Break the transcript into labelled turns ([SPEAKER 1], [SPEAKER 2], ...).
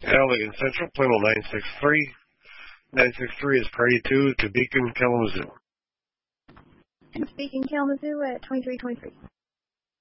[SPEAKER 1] Allegan Central, Plano 963. 963 is party 2 to Beacon, Kalamazoo.
[SPEAKER 2] And Beacon, Kalamazoo at 2323.